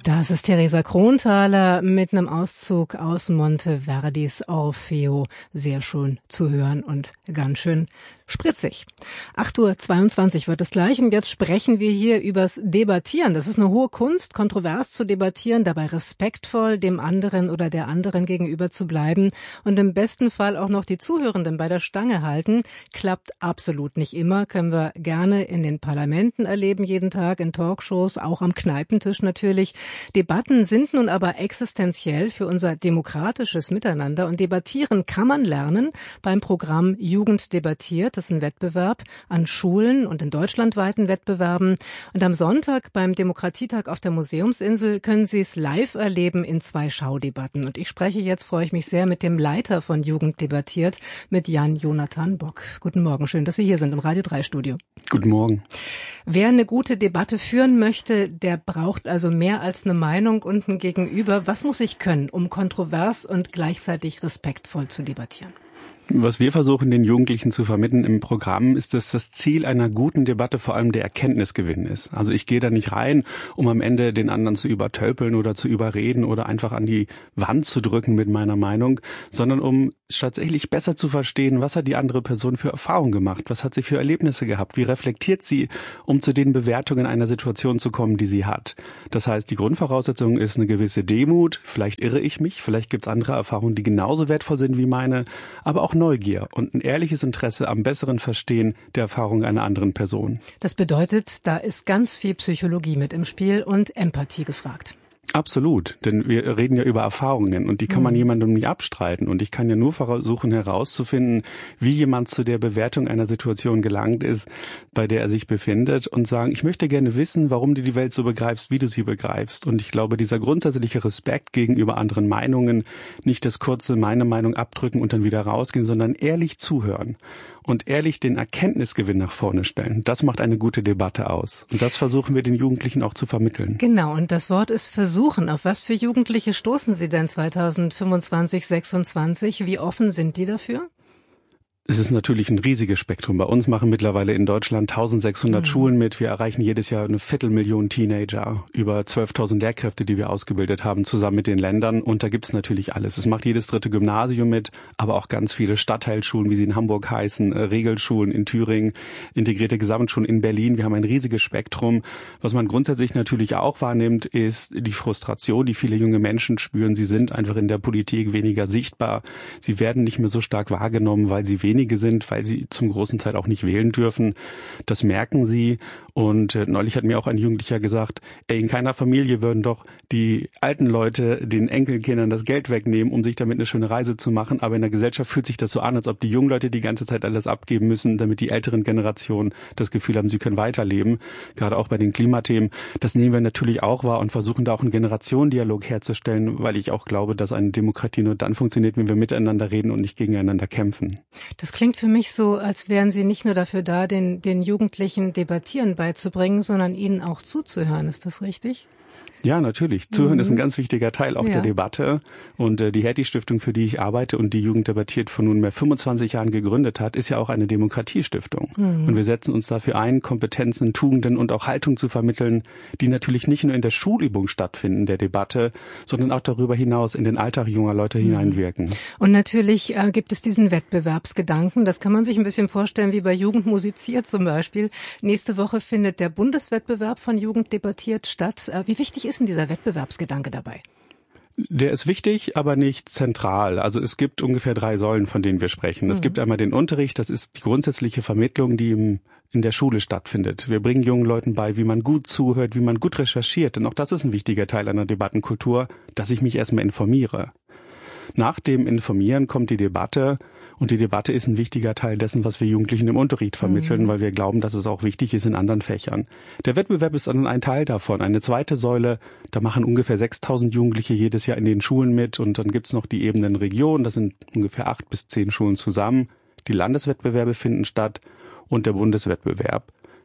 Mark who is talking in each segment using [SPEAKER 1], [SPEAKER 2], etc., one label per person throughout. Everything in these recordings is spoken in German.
[SPEAKER 1] Das ist Theresa Kronthaler mit einem Auszug aus Monteverdis Orfeo. Sehr schön zu hören und ganz schön spritzig. 8:22 Uhr wird es gleich und jetzt sprechen wir hier übers Debattieren. Das ist eine hohe Kunst, kontrovers zu debattieren, dabei respektvoll dem anderen oder der anderen gegenüber zu bleiben und im besten Fall auch noch die Zuhörenden bei der Stange halten. Klappt absolut nicht immer, können wir gerne in den Parlamenten erleben, jeden Tag in Talkshows, auch am Kneipentisch natürlich. Debatten sind nun aber existenziell für unser demokratisches Miteinander und debattieren kann man lernen beim Programm Jugend debattiert. Das ist ein Wettbewerb an Schulen und in deutschlandweiten Wettbewerben. Und am Sonntag beim Demokratietag auf der Museumsinsel können Sie es live erleben in 2 Schaudebatten. Und ich spreche jetzt, freue ich mich sehr, mit dem Leiter von Jugend debattiert, mit Jan-Jonathan Bock. Guten Morgen, schön, dass Sie hier sind im Radio 3 Studio.
[SPEAKER 2] Guten Morgen.
[SPEAKER 1] Wer eine gute Debatte führen möchte, der braucht also mehr als eine Meinung und ein Gegenüber. Was muss ich können, um kontrovers und gleichzeitig respektvoll zu debattieren?
[SPEAKER 2] Was wir versuchen, den Jugendlichen zu vermitteln im Programm, ist, dass das Ziel einer guten Debatte vor allem der Erkenntnisgewinn ist. Also ich gehe da nicht rein, um am Ende den anderen zu übertölpeln oder zu überreden oder einfach an die Wand zu drücken mit meiner Meinung, sondern um tatsächlich besser zu verstehen, was hat die andere Person für Erfahrungen gemacht, was hat sie für Erlebnisse gehabt, wie reflektiert sie, um zu den Bewertungen einer Situation zu kommen, die sie hat. Das heißt, die Grundvoraussetzung ist eine gewisse Demut, vielleicht irre ich mich, vielleicht gibt es andere Erfahrungen, die genauso wertvoll sind wie meine, aber auch Neugier und ein ehrliches Interesse am besseren Verstehen der Erfahrung einer anderen Person.
[SPEAKER 1] Das bedeutet, da ist ganz viel Psychologie mit im Spiel und Empathie gefragt.
[SPEAKER 2] Absolut, denn wir reden ja über Erfahrungen und die kann man jemandem nicht abstreiten und ich kann ja nur versuchen herauszufinden, wie jemand zu der Bewertung einer Situation gelangt ist, bei der er sich befindet und sagen, ich möchte gerne wissen, warum du die Welt so begreifst, wie du sie begreifst. Und ich glaube, dieser grundsätzliche Respekt gegenüber anderen Meinungen, nicht das kurze meine Meinung abdrücken und dann wieder rausgehen, sondern ehrlich zuhören und ehrlich den Erkenntnisgewinn nach vorne stellen. Das macht eine gute Debatte aus. Und das versuchen wir den Jugendlichen auch zu vermitteln.
[SPEAKER 1] Genau, und das Wort ist versuchen. Auf was für Jugendliche stoßen Sie denn 2025, 26? Wie offen sind die dafür?
[SPEAKER 2] Es ist natürlich ein riesiges Spektrum. Bei uns machen mittlerweile in Deutschland 1600 Schulen mit. Wir erreichen jedes Jahr 250.000 Teenager, über 12.000 Lehrkräfte, die wir ausgebildet haben, zusammen mit den Ländern. Und da gibt's natürlich alles. Es macht jedes 3. Gymnasium mit, aber auch ganz viele Stadtteilschulen, wie sie in Hamburg heißen, Regelschulen in Thüringen, integrierte Gesamtschulen in Berlin. Wir haben ein riesiges Spektrum. Was man grundsätzlich natürlich auch wahrnimmt, ist die Frustration, die viele junge Menschen spüren. Sie sind einfach in der Politik weniger sichtbar. Sie werden nicht mehr so stark wahrgenommen, weil sie wenige sind, weil sie zum großen Teil auch nicht wählen dürfen. Das merken sie. Und neulich hat mir auch ein Jugendlicher gesagt, in keiner Familie würden doch die alten Leute den Enkelkindern das Geld wegnehmen, um sich damit eine schöne Reise zu machen. Aber in der Gesellschaft fühlt sich das so an, als ob die jungen Leute die ganze Zeit alles abgeben müssen, damit die älteren Generationen das Gefühl haben, sie können weiterleben. Gerade auch bei den Klimathemen. Das nehmen wir natürlich auch wahr und versuchen da auch einen Generationendialog herzustellen, weil ich auch glaube, dass eine Demokratie nur dann funktioniert, wenn wir miteinander reden und nicht gegeneinander kämpfen.
[SPEAKER 1] Das klingt für mich so, als wären Sie nicht nur dafür da, den Jugendlichen Debattieren beizubringen, sondern ihnen auch zuzuhören. Ist das richtig?
[SPEAKER 2] Ja, natürlich. Zuhören ist ein ganz wichtiger Teil auch der Debatte. Und die Hertie-Stiftung, für die ich arbeite und die Jugend debattiert vor nunmehr 25 Jahren gegründet hat, ist ja auch eine Demokratiestiftung. Und wir setzen uns dafür ein, Kompetenzen, Tugenden und auch Haltung zu vermitteln, die natürlich nicht nur in der Schulübung stattfinden, der Debatte, sondern auch darüber hinaus in den Alltag junger Leute hineinwirken.
[SPEAKER 1] Und natürlich gibt es diesen Wettbewerbsgedanken. Das kann man sich ein bisschen vorstellen wie bei Jugend musiziert zum Beispiel. Nächste Woche findet der Bundeswettbewerb von Jugend debattiert statt. Wie wichtig ist denn dieser Wettbewerbsgedanke dabei?
[SPEAKER 2] Der ist wichtig, aber nicht zentral. Also es gibt ungefähr 3 Säulen, von denen wir sprechen. Es gibt einmal den Unterricht, das ist die grundsätzliche Vermittlung, die in der Schule stattfindet. Wir bringen jungen Leuten bei, wie man gut zuhört, wie man gut recherchiert. Denn auch das ist ein wichtiger Teil einer Debattenkultur, dass ich mich erstmal informiere. Nach dem Informieren kommt die Debatte. Und die Debatte ist ein wichtiger Teil dessen, was wir Jugendlichen im Unterricht vermitteln, weil wir glauben, dass es auch wichtig ist in anderen Fächern. Der Wettbewerb ist dann ein Teil davon. Eine zweite Säule, da machen ungefähr 6.000 Jugendliche jedes Jahr in den Schulen mit. Und dann gibt's noch die Ebenen Region, das sind ungefähr 8 bis 10 Schulen zusammen. Die Landeswettbewerbe finden statt und der Bundeswettbewerb.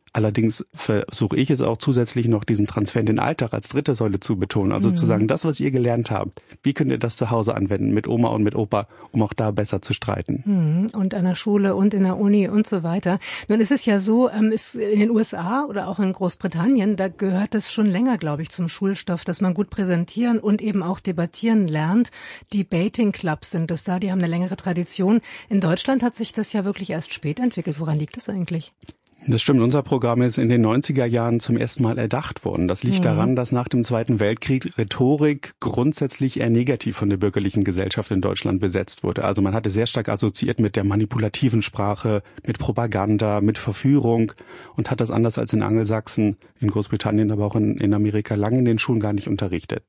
[SPEAKER 2] Allerdings versuche ich es auch zusätzlich noch, diesen Transfer in den Alltag als dritte Säule zu betonen. Also zu sagen, das, was ihr gelernt habt, wie könnt ihr das zu Hause anwenden mit Oma und mit Opa, um auch da besser zu streiten.
[SPEAKER 1] Und an der Schule und in der Uni und so weiter. Nun ist es ja so, ist in den USA oder auch in Großbritannien, da gehört es schon länger, glaube ich, zum Schulstoff, dass man gut präsentieren und eben auch debattieren lernt. Debating Clubs sind es da, die haben eine längere Tradition. In Deutschland hat sich das ja wirklich erst spät entwickelt. Woran liegt das eigentlich?
[SPEAKER 2] Das stimmt. Unser Programm ist in den 90er Jahren zum ersten Mal erdacht worden. Das liegt daran, dass nach dem Zweiten Weltkrieg Rhetorik grundsätzlich eher negativ von der bürgerlichen Gesellschaft in Deutschland besetzt wurde. Also man hatte sehr stark assoziiert mit der manipulativen Sprache, mit Propaganda, mit Verführung und hat das anders als in Angelsachsen, in Großbritannien, aber auch in Amerika lange in den Schulen gar nicht unterrichtet.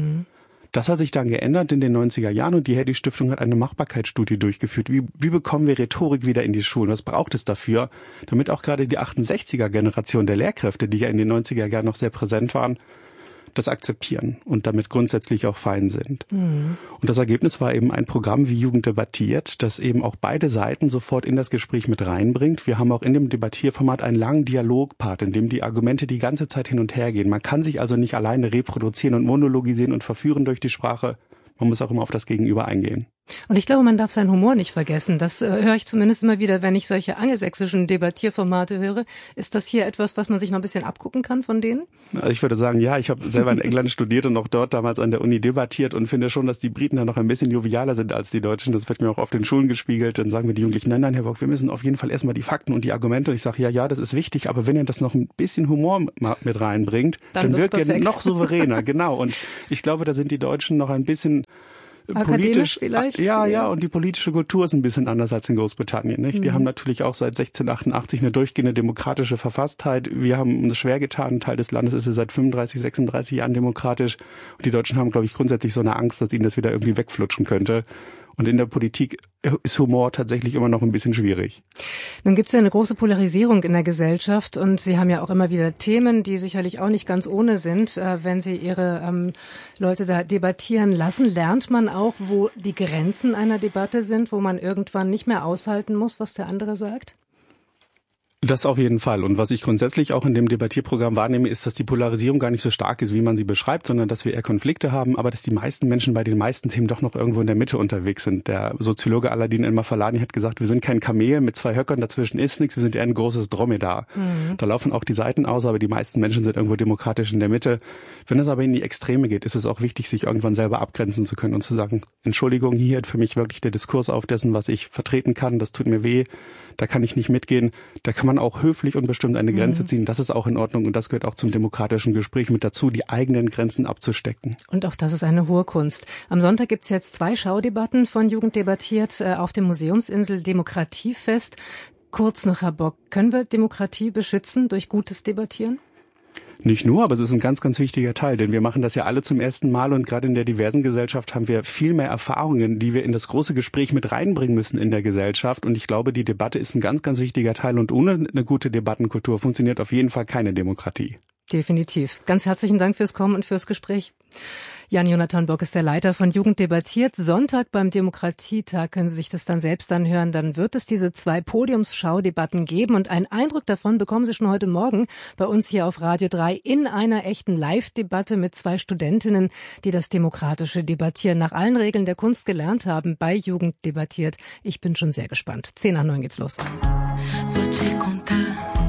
[SPEAKER 2] Das hat sich dann geändert in den 90er Jahren und die Hertie-Stiftung hat eine Machbarkeitsstudie durchgeführt. Wie bekommen wir Rhetorik wieder in die Schulen? Was braucht es dafür? Damit auch gerade die 68er-Generation der Lehrkräfte, die ja in den 90er Jahren noch sehr präsent waren, das akzeptieren und damit grundsätzlich auch fein sind. Und das Ergebnis war eben ein Programm wie Jugend debattiert, das eben auch beide Seiten sofort in das Gespräch mit reinbringt. Wir haben auch in dem Debattierformat einen langen Dialogpart, in dem die Argumente die ganze Zeit hin und her gehen. Man kann sich also nicht alleine reproduzieren und monologisieren und verführen durch die Sprache. Man muss auch immer auf das Gegenüber eingehen.
[SPEAKER 1] Und ich glaube, man darf seinen Humor nicht vergessen. Das höre ich zumindest immer wieder, wenn ich solche angelsächsischen Debattierformate höre. Ist das hier etwas, was man sich noch ein bisschen abgucken kann von denen?
[SPEAKER 2] Also ich würde sagen, ja, ich habe selber in England studiert und auch dort damals an der Uni debattiert und finde schon, dass die Briten da noch ein bisschen jovialer sind als die Deutschen. Das wird mir auch auf den Schulen gespiegelt. Dann sagen mir die Jugendlichen, nein, Herr Bock, wir müssen auf jeden Fall erstmal die Fakten und die Argumente. Und ich sage, ja, das ist wichtig, aber wenn ihr das noch ein bisschen Humor mit reinbringt, dann wirkt ihr noch souveräner. Genau. Und ich glaube, da sind die Deutschen noch ein bisschen
[SPEAKER 1] akademisch vielleicht?
[SPEAKER 2] Ja, und die politische Kultur ist ein bisschen anders als in Großbritannien, nicht? Die haben natürlich auch seit 1688 eine durchgehende demokratische Verfasstheit. Wir haben uns schwer getan, ein Teil des Landes ist ja seit 35, 36 Jahren demokratisch. Und die Deutschen haben, glaube ich, grundsätzlich so eine Angst, dass ihnen das wieder irgendwie wegflutschen könnte. Und in der Politik ist Humor tatsächlich immer noch ein bisschen schwierig.
[SPEAKER 1] Nun gibt es ja eine große Polarisierung in der Gesellschaft und Sie haben ja auch immer wieder Themen, die sicherlich auch nicht ganz ohne sind. Wenn Sie Ihre Leute da debattieren lassen, lernt man auch, wo die Grenzen einer Debatte sind, wo man irgendwann nicht mehr aushalten muss, was der andere sagt?
[SPEAKER 2] Das auf jeden Fall. Und was ich grundsätzlich auch in dem Debattierprogramm wahrnehme, ist, dass die Polarisierung gar nicht so stark ist, wie man sie beschreibt, sondern dass wir eher Konflikte haben, aber dass die meisten Menschen bei den meisten Themen doch noch irgendwo in der Mitte unterwegs sind. Der Soziologe Aladin El-Mafalani hat gesagt, wir sind kein Kamel mit zwei Höckern, dazwischen ist nichts, wir sind eher ein großes Dromedar. Da laufen auch die Seiten aus, aber die meisten Menschen sind irgendwo demokratisch in der Mitte. Wenn es aber in die Extreme geht, ist es auch wichtig, sich irgendwann selber abgrenzen zu können und zu sagen, Entschuldigung, hier hört für mich wirklich der Diskurs auf dessen, was ich vertreten kann, das tut mir weh, da kann ich nicht mitgehen, da kann man auch höflich und bestimmt eine Grenze ziehen, das ist auch in Ordnung und das gehört auch zum demokratischen Gespräch mit dazu, die eigenen Grenzen abzustecken.
[SPEAKER 1] Und auch das ist eine hohe Kunst. Am Sonntag gibt's jetzt 2 Schaudebatten von Jugend debattiert auf dem Museumsinsel Demokratiefest. Kurz noch, Herr Bock, können wir Demokratie beschützen durch gutes Debattieren?
[SPEAKER 2] Nicht nur, aber es ist ein ganz, ganz wichtiger Teil, denn wir machen das ja alle zum ersten Mal und gerade in der diversen Gesellschaft haben wir viel mehr Erfahrungen, die wir in das große Gespräch mit reinbringen müssen in der Gesellschaft und ich glaube, die Debatte ist ein ganz, ganz wichtiger Teil und ohne eine gute Debattenkultur funktioniert auf jeden Fall keine Demokratie.
[SPEAKER 1] Definitiv. Ganz herzlichen Dank fürs Kommen und fürs Gespräch. Jan-Jonathan Bock ist der Leiter von Jugend debattiert. Sonntag beim Demokratietag können Sie sich das dann selbst anhören. Dann wird es diese 2 Podiumsschaudebatten geben und einen Eindruck davon bekommen Sie schon heute Morgen bei uns hier auf Radio 3 in einer echten Live-Debatte mit 2 Studentinnen, die das demokratische Debattieren nach allen Regeln der Kunst gelernt haben bei Jugend debattiert. Ich bin schon sehr gespannt. 8:50 geht's los.